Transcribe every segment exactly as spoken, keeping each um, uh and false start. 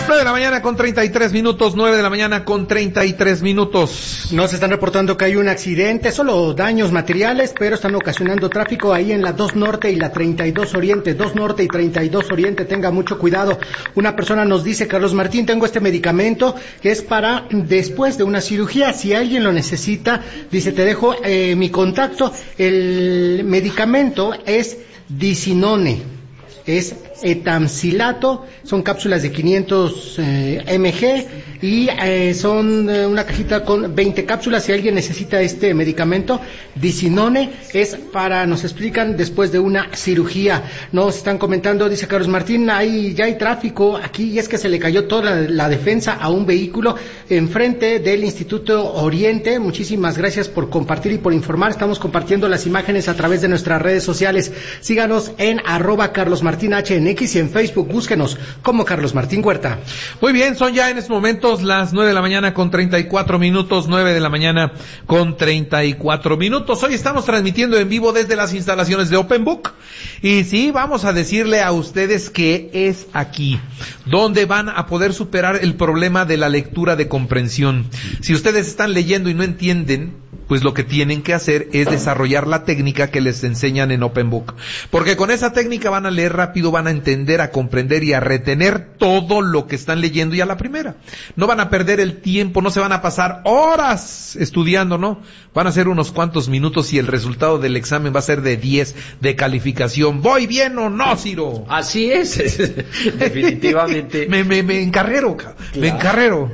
nueve de la mañana con treinta y tres minutos, nueve de la mañana con treinta y tres minutos. Nos están reportando que hay un accidente, solo daños materiales, pero están ocasionando tráfico ahí en la dos Norte y la treinta y dos Oriente, dos Norte y treinta y dos Oriente, tenga mucho cuidado. Una persona nos dice, Carlos Martín, tengo este medicamento que es para después de una cirugía, si alguien lo necesita, dice, te dejo eh, mi contacto, el medicamento es Disinone, es etamcilato, son cápsulas de quinientos eh, miligramos y eh, son eh, una cajita con veinte cápsulas. Si alguien necesita este medicamento, Disinone, es para, nos explican, después de una cirugía. Nos están comentando, dice Carlos Martín, hay, ya hay tráfico aquí y es que se le cayó toda la, la defensa a un vehículo enfrente del Instituto Oriente. Muchísimas gracias por compartir y por informar. Estamos compartiendo las imágenes a través de nuestras redes sociales. Síganos en arroba Carlos Martín H en X y en Facebook, búsquenos como Carlos Martín Huerta. Muy bien, son ya en estos momentos las nueve de la mañana con treinta y cuatro minutos, nueve de la mañana con treinta y cuatro minutos. Hoy estamos transmitiendo en vivo desde las instalaciones de Open Book. Y sí, vamos a decirle a ustedes que es aquí donde van a poder superar el problema de la lectura de comprensión. Si ustedes están leyendo y no entienden, pues lo que tienen que hacer es desarrollar la técnica que les enseñan en Open Book. Porque con esa técnica van a leer rápido, van a entender, a comprender y a retener todo lo que están leyendo y a la primera. No van a perder el tiempo, no se van a pasar horas estudiando, ¿no? Van a ser unos cuantos minutos y el resultado del examen va a ser de diez de calificación. ¿Voy bien o no, Ciro? Así es, definitivamente. me, me, me encarrero, claro. me encarrero.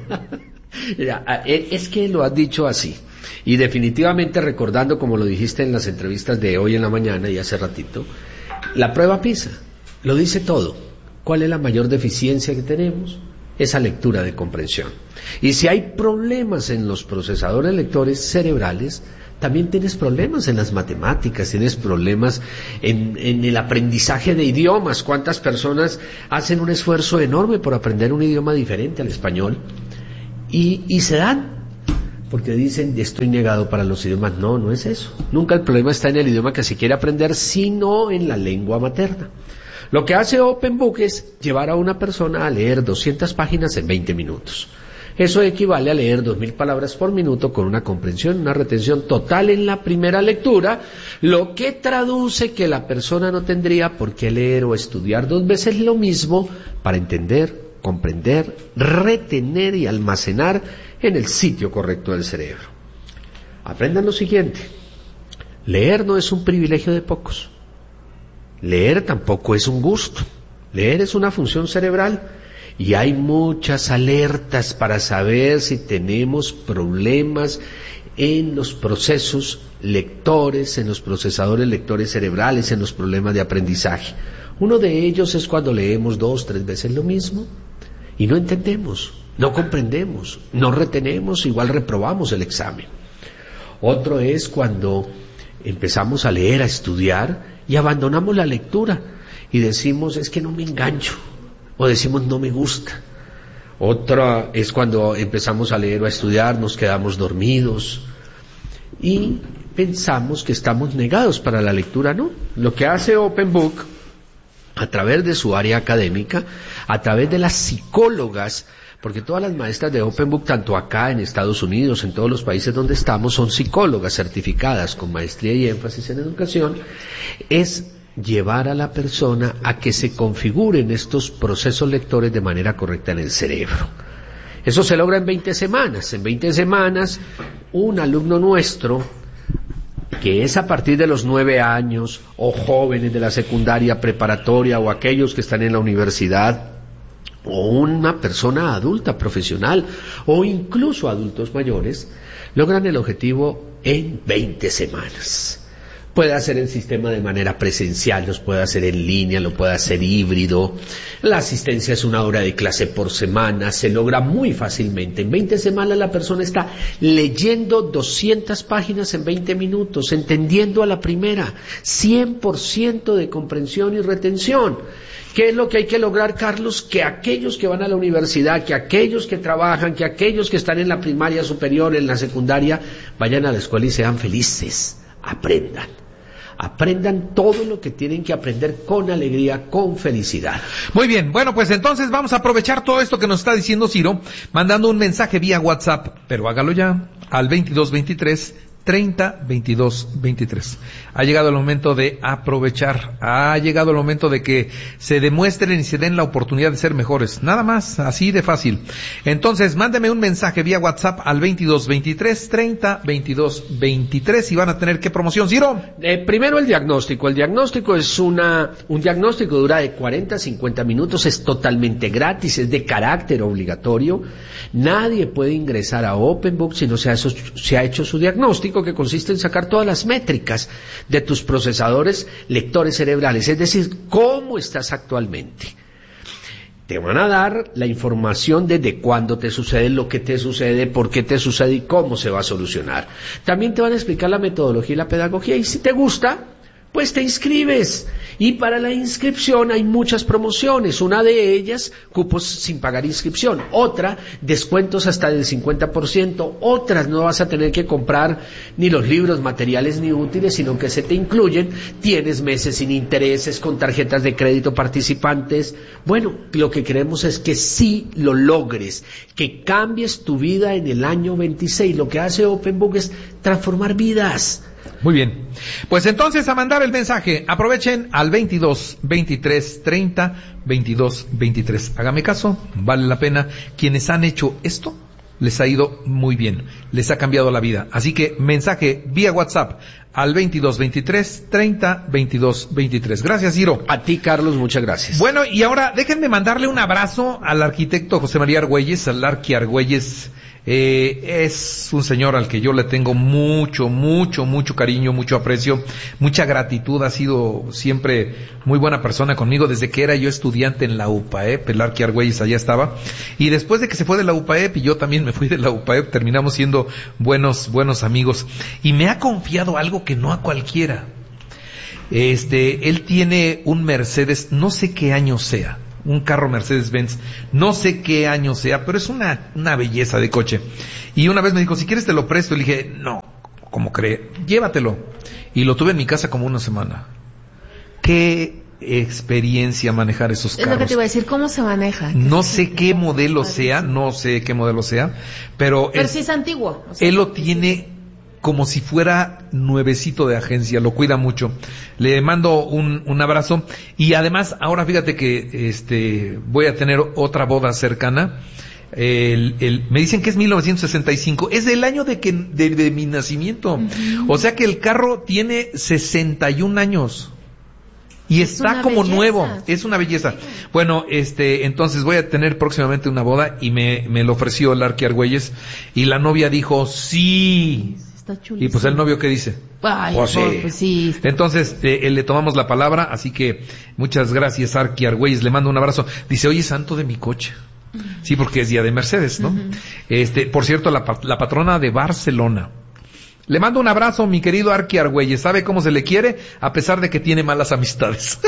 Mira, es que lo has dicho así. Y definitivamente recordando, como lo dijiste en las entrevistas de hoy en la mañana y hace ratito, la prueba PISA lo dice todo. ¿Cuál es la mayor deficiencia que tenemos? Esa lectura de comprensión. Y si hay problemas en los procesadores lectores cerebrales, también tienes problemas en las matemáticas, tienes problemas en, en el aprendizaje de idiomas. ¿Cuántas personas hacen un esfuerzo enorme por aprender un idioma diferente al español? Y, y se dan. Porque dicen, estoy negado para los idiomas. No, no es eso. Nunca el problema está en el idioma que se quiere aprender, sino en la lengua materna. Lo que hace Open Book es llevar a una persona a leer doscientas páginas en veinte minutos. Eso equivale a leer dos mil palabras por minuto con una comprensión, una retención total en la primera lectura, lo que traduce que la persona no tendría por qué leer o estudiar dos veces lo mismo para entender, comprender, retener y almacenar en el sitio correcto del cerebro. Aprendan lo siguiente: leer no es un privilegio de pocos. Leer tampoco es un gusto. Leer es una función cerebral y hay muchas alertas para saber si tenemos problemas en los procesos lectores, en los procesadores lectores cerebrales, en los problemas de aprendizaje. Uno de ellos es cuando leemos dos, tres veces lo mismo y no entendemos, no comprendemos, no retenemos, igual reprobamos el examen. Otro es cuando empezamos a leer, a estudiar y abandonamos la lectura y decimos, es que no me engancho, o decimos, no me gusta. Otra es cuando empezamos a leer o a estudiar, nos quedamos dormidos y pensamos que estamos negados para la lectura. No, lo que hace Open Book, a través de su área académica, a través de las psicólogas, porque todas las maestras de Open Book, tanto acá en Estados Unidos, en todos los países donde estamos, son psicólogas certificadas con maestría y énfasis en educación, es llevar a la persona a que se configuren estos procesos lectores de manera correcta en el cerebro. Eso se logra en veinte semanas. En veinte semanas, un alumno nuestro, que es a partir de los nueve años, o jóvenes de la secundaria preparatoria, o aquellos que están en la universidad, o una persona adulta, profesional, o incluso adultos mayores, logran el objetivo en veinte semanas. Puede hacer el sistema de manera presencial, los puede hacer en línea, lo puede hacer híbrido. La asistencia es una hora de clase por semana, se logra muy fácilmente. En veinte semanas la persona está leyendo doscientas páginas en veinte minutos, entendiendo a la primera, cien por ciento de comprensión y retención. ¿Qué es lo que hay que lograr, Carlos? Que aquellos que van a la universidad, que aquellos que trabajan, que aquellos que están en la primaria superior, en la secundaria, vayan a la escuela y sean felices, aprendan. Aprendan todo lo que tienen que aprender con alegría, con felicidad. Muy bien, bueno, pues entonces vamos a aprovechar todo esto que nos está diciendo Ciro, mandando un mensaje vía WhatsApp, pero hágalo ya, al veintidós veintitrés treinta veintidós veintitrés. Ha llegado el momento de aprovechar, ha llegado el momento de que se demuestren y se den la oportunidad de ser mejores, nada más, así de fácil. Entonces, mándeme un mensaje vía WhatsApp al veintidós veintitrés treinta veintidós veintitrés y van a tener, ¿qué promoción, Ciro? Eh, primero el diagnóstico. El diagnóstico es una, un diagnóstico dura de cuarenta a cincuenta minutos, es totalmente gratis, es de carácter obligatorio. Nadie puede ingresar a OpenBook si no se ha, se ha hecho su diagnóstico, que consiste en sacar todas las métricas de tus procesadores lectores cerebrales, es decir, cómo estás actualmente. Te van a dar la información desde cuándo te sucede, lo que te sucede, por qué te sucede y cómo se va a solucionar. También te van a explicar la metodología y la pedagogía, y si te gusta, pues te inscribes. Y para la inscripción hay muchas promociones. Una de ellas, cupos sin pagar inscripción. Otra, descuentos hasta del cincuenta por ciento. Otras, no vas a tener que comprar ni los libros, materiales ni útiles, sino que se te incluyen. Tienes meses sin intereses, con tarjetas de crédito participantes. Bueno, lo que queremos es que sí lo logres, que cambies tu vida en el año veintiséis. Lo que hace OpenBook es transformar vidas. Muy bien, pues entonces a mandar el mensaje, aprovechen al veintidós veintitrés treinta veintidós veintitrés. Hágame caso, vale la pena. Quienes han hecho esto, les ha ido muy bien, les ha cambiado la vida. Así que mensaje vía WhatsApp al veintidós veintitrés treinta veintidós veintitrés. Gracias, Ciro. A ti, Carlos, muchas gracias. Bueno, y ahora déjenme mandarle un abrazo al arquitecto José María Argüelles, al Arqui Argüelles. Eh, es un señor al que yo le tengo mucho, mucho, mucho cariño, mucho aprecio, mucha gratitud. Ha sido siempre muy buena persona conmigo desde que era yo estudiante en la UPAEP. El Arqui Argüelles allá estaba. Y después de que se fue de la UPAEP y yo también me fui de la UPAEP, terminamos siendo buenos, buenos amigos. Y me ha confiado algo que no a cualquiera. Este, él tiene un Mercedes, no sé qué año sea. Un carro Mercedes-Benz, no sé qué año sea, pero es una, una belleza de coche. Y una vez me dijo, si quieres te lo presto. Y le dije, no, ¿cómo cree? Llévatelo. Y lo tuve en mi casa como una semana. Qué experiencia manejar esos carros. Es lo que te iba a decir, ¿cómo se maneja? No sé qué modelo sea, no sé qué modelo sea, pero... Pero es, sí es antiguo. O sea, él lo tiene como si fuera nuevecito de agencia, lo cuida mucho. Le mando un, un abrazo. Y además, ahora fíjate que este voy a tener otra boda cercana. El, el, me dicen que es mil novecientos sesenta y cinco, es del año de que de, de mi nacimiento. Uh-huh. O sea que el carro tiene sesenta y un años. Y es está como belleza. Nuevo, es una belleza. Sí. Bueno, este, entonces voy a tener próximamente una boda y me, me lo ofreció el Arqui Argüelles y la novia dijo sí. Y pues el novio, ¿qué dice? Ay, pues, sí. Pues sí. Entonces eh, le tomamos la palabra, así que muchas gracias, Arqui Argüelles, le mando un abrazo. Dice, oye, santo de mi coche. Uh-huh. Sí, porque es día de Mercedes, ¿no? Uh-huh. Este, por cierto, la, la patrona de Barcelona. Le mando un abrazo, mi querido Arqui Argüelles. ¿Sabe cómo se le quiere? A pesar de que tiene malas amistades.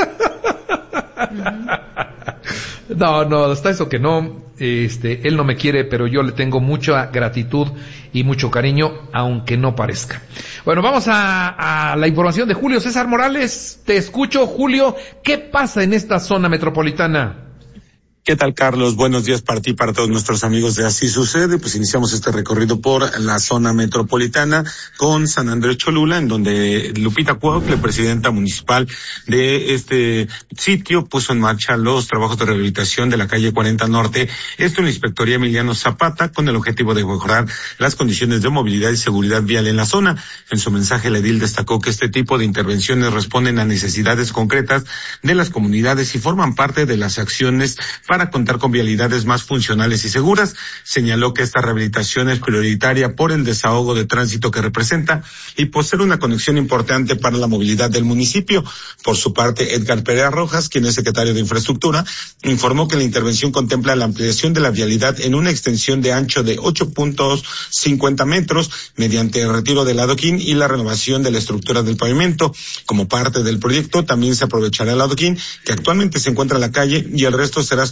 Uh-huh. No, no, hasta eso que no. Este, él no me quiere, pero yo le tengo mucha gratitud y mucho cariño, aunque no parezca. Bueno, vamos a, a la información de Julio César Morales. Te escucho, Julio. ¿Qué pasa en esta zona metropolitana? ¿Qué tal, Carlos? Buenos días para ti y para todos nuestros amigos de Así Sucede. Pues iniciamos este recorrido por la zona metropolitana con San Andrés Cholula, en donde Lupita Cuautle, presidenta municipal de este sitio, puso en marcha los trabajos de rehabilitación de la calle cuarenta Norte, esto en la Inspectoría Emiliano Zapata, con el objetivo de mejorar las condiciones de movilidad y seguridad vial en la zona. En su mensaje, el edil destacó que este tipo de intervenciones responden a necesidades concretas de las comunidades y forman parte de las acciones para para contar con vialidades más funcionales y seguras. Señaló que esta rehabilitación es prioritaria por el desahogo de tránsito que representa y por ser una conexión importante para la movilidad del municipio. Por su parte, Edgar Perea Rojas, quien es secretario de Infraestructura, informó que la intervención contempla la ampliación de la vialidad en una extensión de ancho de ocho punto cincuenta metros mediante el retiro del adoquín y la renovación de la estructura del pavimento. Como parte del proyecto, también se aprovechará el adoquín que actualmente se encuentra en la calle y el resto será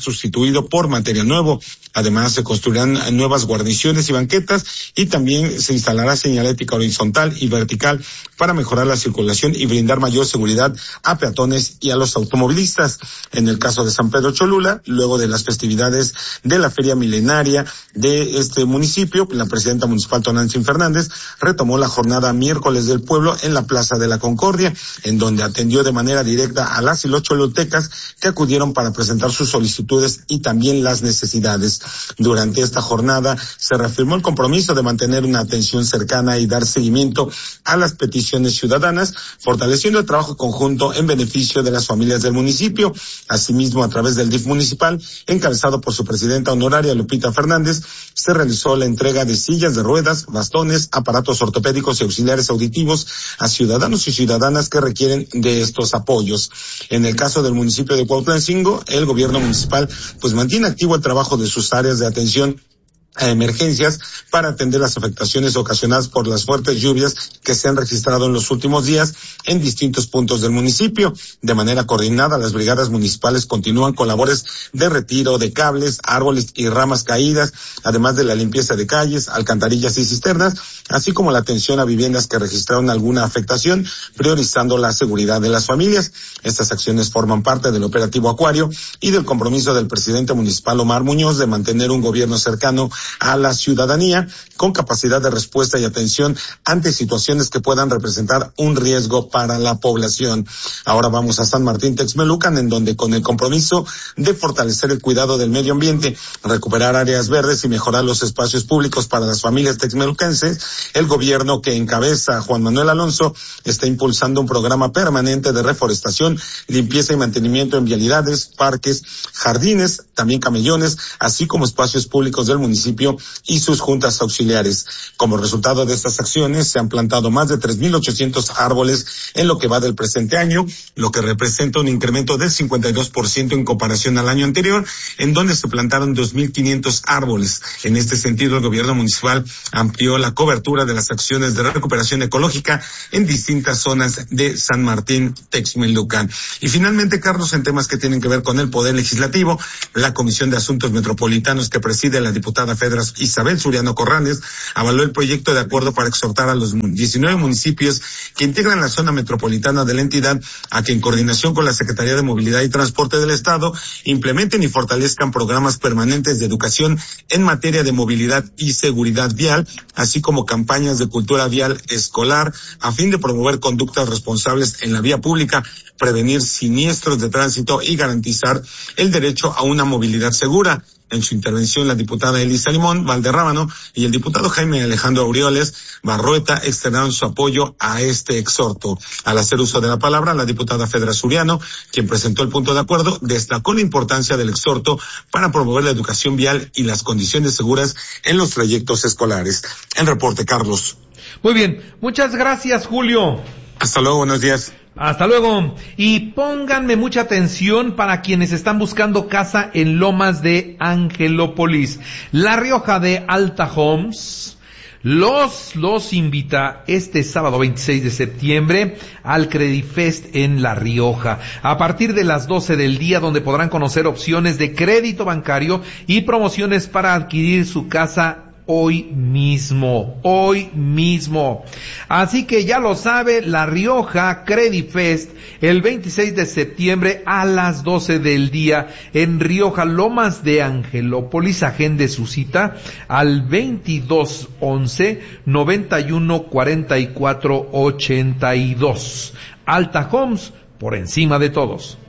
sustituido por material nuevo. Además, se construirán nuevas guarniciones y banquetas y también se instalará señalética horizontal y vertical para mejorar la circulación y brindar mayor seguridad a peatones y a los automovilistas. En el caso de San Pedro Cholula, luego de las festividades de la feria milenaria de este municipio, la presidenta municipal Tonantzin Fernández retomó la jornada miércoles del pueblo en la Plaza de la Concordia, en donde atendió de manera directa a las y los cholultecas que acudieron para presentar sus solicitudes y también las necesidades. Durante esta jornada se reafirmó el compromiso de mantener una atención cercana y dar seguimiento a las peticiones ciudadanas, fortaleciendo el trabajo conjunto en beneficio de las familias del municipio. Asimismo, a través del D I F municipal, encabezado por su presidenta honoraria Lupita Fernández, se realizó la entrega de sillas de ruedas, bastones, aparatos ortopédicos y auxiliares auditivos a ciudadanos y ciudadanas que requieren de estos apoyos. En el caso del municipio de Cuautlancingo, el gobierno municipal pues mantiene activo el trabajo de sus áreas de atención a emergencias para atender las afectaciones ocasionadas por las fuertes lluvias que se han registrado en los últimos días en distintos puntos del municipio. De manera coordinada, las brigadas municipales continúan con labores de retiro de cables, árboles y ramas caídas, además de la limpieza de calles, alcantarillas y cisternas, así como la atención a viviendas que registraron alguna afectación, priorizando la seguridad de las familias. Estas acciones forman parte del operativo Acuario y del compromiso del presidente municipal Omar Muñoz de mantener un gobierno cercano a la ciudadanía con capacidad de respuesta y atención ante situaciones que puedan representar un riesgo para la población. Ahora vamos a San Martín Texmelucan, en donde con el compromiso de fortalecer el cuidado del medio ambiente, recuperar áreas verdes y mejorar los espacios públicos para las familias texmeluquenses, el gobierno que encabeza Juan Manuel Alonso está impulsando un programa permanente de reforestación, limpieza y mantenimiento en vialidades, parques, jardines, también camellones, así como espacios públicos del municipio y sus juntas auxiliares. Como resultado de estas acciones, se han plantado más de tres mil ochocientos árboles en lo que va del presente año, lo que representa un incremento del cincuenta y dos por ciento en comparación al año anterior, en donde se plantaron dos mil quinientos árboles. En este sentido, el gobierno municipal amplió la cobertura de las acciones de recuperación ecológica en distintas zonas de San Martín Texmelucan. Y finalmente, Carlos, en temas que tienen que ver con el Poder Legislativo, la Comisión de Asuntos Metropolitanos que preside la diputada federal Isabel Suriano Corrales avaló el proyecto de acuerdo para exhortar a los diecinueve municipios que integran la zona metropolitana de la entidad a que en coordinación con la Secretaría de Movilidad y Transporte del Estado implementen y fortalezcan programas permanentes de educación en materia de movilidad y seguridad vial, así como campañas de cultura vial escolar a fin de promover conductas responsables en la vía pública, prevenir siniestros de tránsito y garantizar el derecho a una movilidad segura. En su intervención, la diputada Elisa Limón Valderrábano y el diputado Jaime Alejandro Aureoles Barrueta externaron su apoyo a este exhorto. Al hacer uso de la palabra, la diputada Fedra Suriano, quien presentó el punto de acuerdo, destacó la importancia del exhorto para promover la educación vial y las condiciones seguras en los trayectos escolares. El reporte, Carlos. Muy bien, muchas gracias, Julio. Hasta luego, buenos días. Hasta luego. Y pónganme mucha atención para quienes están buscando casa en Lomas de Angelópolis. La Rioja de Alta Homes los, los invita este sábado veintiséis de septiembre al Credifest en La Rioja, a partir de las doce del día, donde podrán conocer opciones de crédito bancario y promociones para adquirir su casa hoy mismo, hoy mismo. Así que ya lo sabe, La Rioja Credifest, el veintiséis de septiembre a las doce del día en Rioja, Lomas de Angelópolis. Agende su cita al veintidós once noventa y uno cuarenta y cuatro ochenta y dos. Alta Homes, por encima de todos.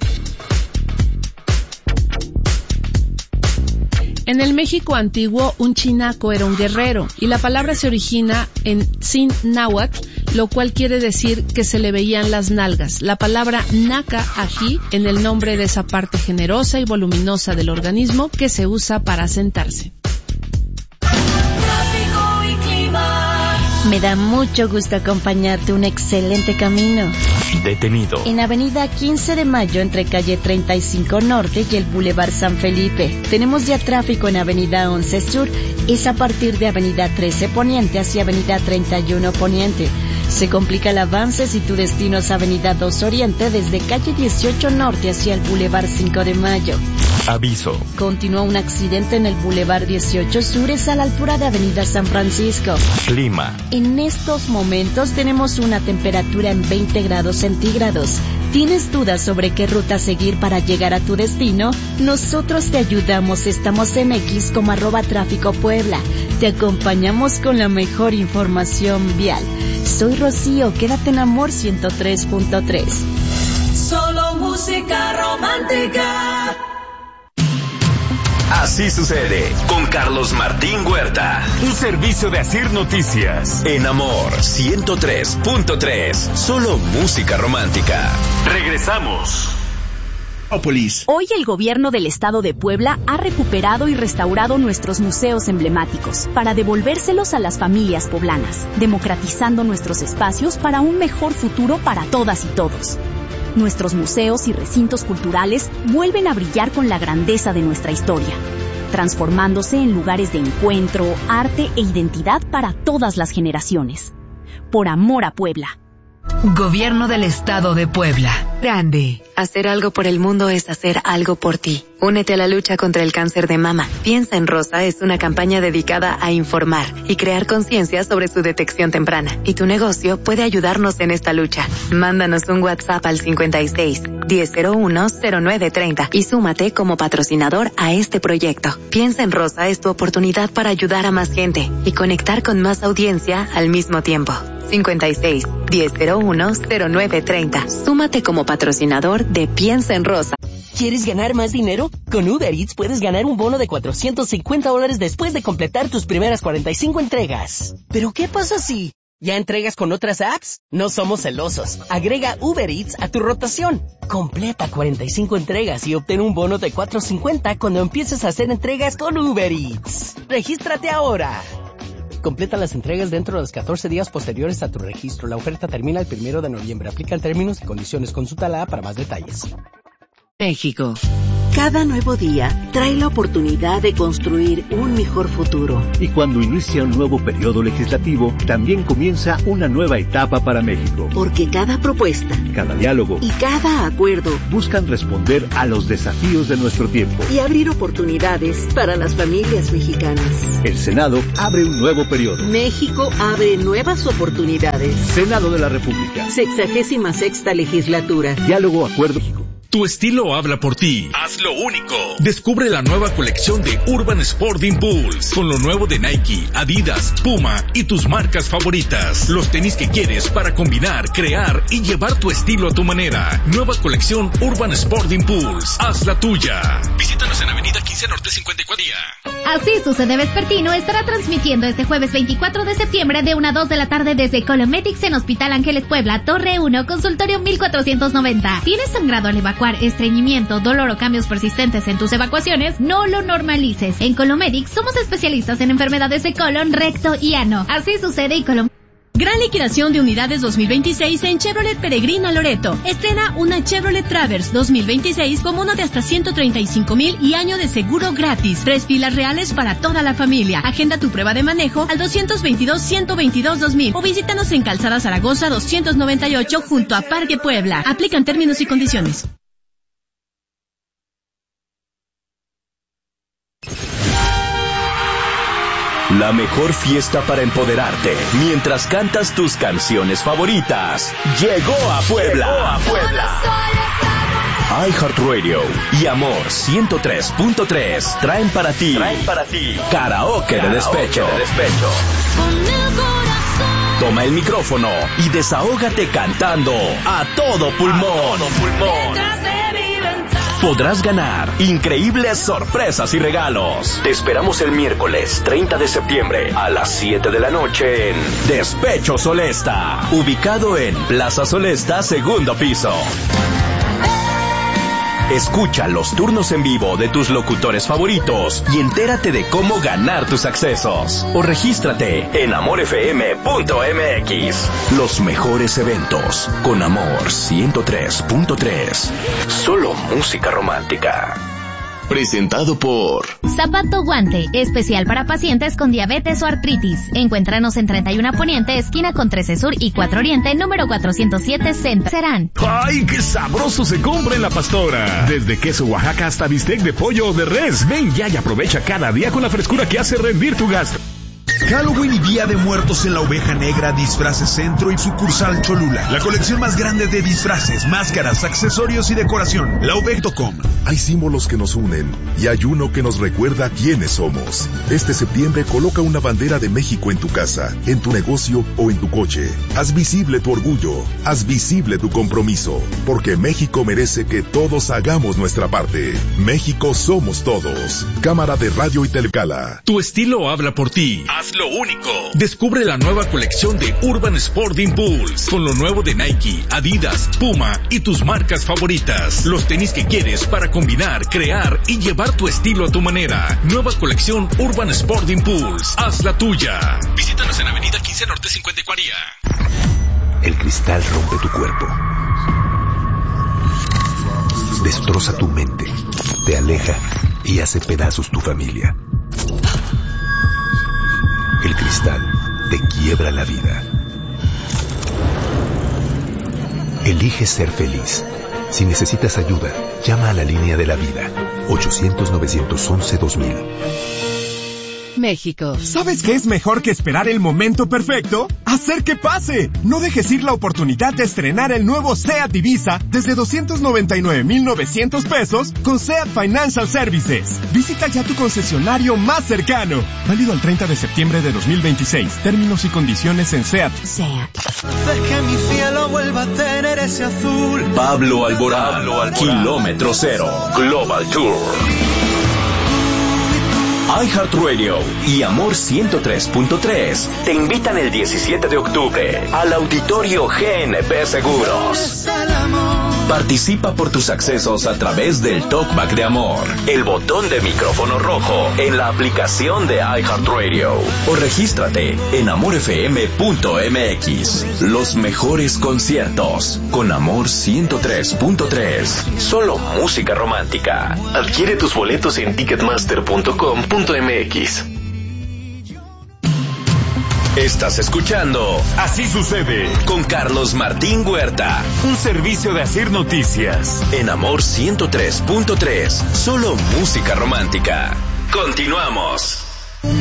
En el México antiguo, un chinaco era un guerrero, y la palabra se origina en Tzin náhuatl, lo cual quiere decir que se le veían las nalgas. La palabra naca ají en el nombre de esa parte generosa y voluminosa del organismo que se usa para sentarse. Me da mucho gusto acompañarte, un excelente camino. Detenido. En avenida quince de mayo, entre calle treinta y cinco Norte y el Boulevard San Felipe. Tenemos ya tráfico en avenida once Sur, es a partir de avenida trece Poniente hacia avenida treinta y uno Poniente. Se complica el avance si tu destino es avenida dos Oriente, desde calle dieciocho Norte hacia el Boulevard cinco de Mayo. Aviso. Continúa un accidente en el Boulevard dieciocho Sur, es a la altura de Avenida San Francisco. Clima. En estos momentos tenemos una temperatura en veinte grados centígrados. ¿Tienes dudas sobre qué ruta seguir para llegar a tu destino? Nosotros te ayudamos. Estamos en X como arroba tráfico Puebla. Te acompañamos con la mejor información vial. Soy Rocío, quédate en Amor ciento tres punto tres. Solo música romántica. Así sucede con Carlos Martín Huerta. Un servicio de Asir Noticias. En Amor ciento tres punto tres. Solo música romántica. Regresamos. Hoy el gobierno del estado de Puebla ha recuperado y restaurado nuestros museos emblemáticos para devolvérselos a las familias poblanas, democratizando nuestros espacios para un mejor futuro para todas y todos. Nuestros museos y recintos culturales vuelven a brillar con la grandeza de nuestra historia, transformándose en lugares de encuentro, arte e identidad para todas las generaciones. Por amor a Puebla. Gobierno del Estado de Puebla. Grande. Hacer algo por el mundo es hacer algo por ti. Únete a la lucha contra el cáncer de mama. Piensa en Rosa es una campaña dedicada a informar y crear conciencia sobre su detección temprana. Y tu negocio puede ayudarnos en esta lucha. Mándanos un WhatsApp al cincuenta y seis, diez cero uno, cero nueve treinta y súmate como patrocinador a este proyecto. Piensa en Rosa es tu oportunidad para ayudar a más gente y conectar con más audiencia al mismo tiempo. cincuenta y seis, diez cero uno, cero nueve treinta. Súmate como patrocinador de Piensa en Rosa. ¿Quieres ganar más dinero? Con Uber Eats puedes ganar un bono de cuatrocientos cincuenta dólares después de completar tus primeras cuarenta y cinco entregas. ¿Pero qué pasa si ya entregas con otras apps? No somos celosos. Agrega Uber Eats a tu rotación. Completa cuarenta y cinco entregas y obtén un bono de cuatrocientos cincuenta cuando empieces a hacer entregas con Uber Eats. ¡Regístrate ahora! Completa las entregas dentro de los catorce días posteriores a tu registro. La oferta termina el primero de noviembre. Aplican términos y condiciones. Consúltala para más detalles. México. Cada nuevo día trae la oportunidad de construir un mejor futuro. Y cuando inicia un nuevo periodo legislativo, también comienza una nueva etapa para México. Porque cada propuesta, cada diálogo y cada acuerdo buscan responder a los desafíos de nuestro tiempo y abrir oportunidades para las familias mexicanas. El Senado abre un nuevo periodo. México abre nuevas oportunidades. Senado de la República. Sexagésima sexta legislatura. Diálogo, acuerdo. Tu estilo habla por ti. Hazlo único. Descubre la nueva colección de Urban Sport Impulse con lo nuevo de Nike, Adidas, Puma y tus marcas favoritas. Los tenis que quieres para combinar, crear y llevar tu estilo a tu manera. Nueva colección Urban Sport Impulse. Haz la tuya. Visítanos en Avenida quince Norte cincuenta y cuatro. Así Sucede Vespertino estará transmitiendo este jueves veinticuatro de septiembre de una a dos de la tarde desde Colometics en Hospital Ángeles Puebla, Torre uno, consultorio mil cuatrocientos noventa. ¿Tienes sangrado al evacuar, estreñimiento, dolor o cambios persistentes en tus evacuaciones? No lo normalices. En Colomedics somos especialistas en enfermedades de colon, recto y ano. Así Sucede y Colom... Gran liquidación de unidades dos mil veintiséis en Chevrolet Peregrina Loreto. Estrena una Chevrolet Traverse dos mil veintiséis con bono de hasta ciento treinta y cinco mil y año de seguro gratis. Tres filas reales para toda la familia. Agenda tu prueba de manejo al dos veintidós, ciento veintidós, dos mil o visítanos en Calzada Zaragoza doscientos noventa y ocho junto a Parque Puebla. Aplican términos y condiciones. La mejor fiesta para empoderarte mientras cantas tus canciones favoritas llegó a Puebla. Llegó a Puebla. iHeartRadio y Amor ciento tres punto tres traen para ti, traen para ti karaoke, karaoke de despecho. De despecho. Toma el micrófono y desahógate cantando a todo pulmón. A todo pulmón. Podrás ganar increíbles sorpresas y regalos. Te esperamos el miércoles treinta de septiembre a las siete de la noche en Despecho Solesta, ubicado en Plaza Solesta, segundo piso. Escucha los turnos en vivo de tus locutores favoritos y entérate de cómo ganar tus accesos. O regístrate en amor f m punto m x. Los mejores eventos con Amor ciento tres punto tres. Solo música romántica. Presentado por Zapato Guante, especial para pacientes con diabetes o artritis. Encuéntranos en treinta y uno Poniente, esquina con trece Sur y cuatro Oriente, número cuatrocientos siete Centro. Serán. ¡Ay, qué sabroso se compra en La Pastora! Desde queso Oaxaca hasta bistec de pollo o de res. Ven ya y aprovecha cada día con la frescura que hace rendir tu gasto. Halloween y Día de Muertos en la Oveja Negra, Disfraces Centro y sucursal Cholula. La colección más grande de disfraces, máscaras, accesorios y decoración. La Oveja punto com. Hay símbolos que nos unen y hay uno que nos recuerda quiénes somos. Este septiembre coloca una bandera de México en tu casa, en tu negocio o en tu coche. Haz visible tu orgullo, haz visible tu compromiso, porque México merece que todos hagamos nuestra parte. México somos todos. Cámara de Radio y Telecala. Tu estilo habla por ti. Haz lo único. Descubre la nueva colección de Urban Sport Impulse con lo nuevo de Nike, Adidas, Puma y tus marcas favoritas. Los tenis que quieres para combinar, crear y llevar tu estilo a tu manera. Nueva colección Urban Sport Impulse. Haz la tuya. Visítanos en Avenida quince Norte cincuenta y Cuaría. El cristal rompe tu cuerpo. Destroza tu mente. Te aleja y hace pedazos tu familia. El cristal te quiebra la vida. Elige ser feliz. Si necesitas ayuda, llama a la línea de la vida. ochocientos, novecientos once, dos mil. México. ¿Sabes qué es mejor que esperar el momento perfecto? ¡Hacer que pase! No dejes ir la oportunidad de estrenar el nuevo SEAT Ibiza desde doscientos noventa y nueve mil novecientos pesos con SEAT Financial Services. Visita ya tu concesionario más cercano. Válido el treinta de septiembre de dos mil veintiséis. Términos y condiciones en SEAT. SEAT. Haces que mi cielo vuelva a tener ese azul. Pablo Alborán, Pablo Alborán. Kilómetro Cero, Global Tour. iHeartRadio y Amor ciento tres punto tres te invitan el diecisiete de octubre al Auditorio G N P Seguros. Participa por tus accesos a través del Talkback de Amor, el botón de micrófono rojo en la aplicación de iHeartRadio o regístrate en amor f m punto m x. Los mejores conciertos con Amor ciento tres punto tres. Solo música romántica. Adquiere tus boletos en ticketmaster punto com punto m x. Estás escuchando Así Sucede con Carlos Martín Huerta, un servicio de Asir Noticias en Amor ciento tres punto tres. Solo música romántica. Continuamos.